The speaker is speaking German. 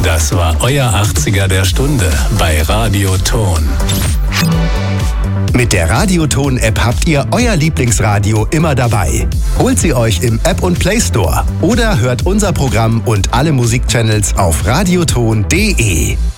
Das war euer 80er der Stunde bei Radio Ton. Mit der Radioton-App habt ihr euer Lieblingsradio immer dabei. Holt sie euch im App- und Play Store oder hört unser Programm und alle Musikchannels auf radioton.de.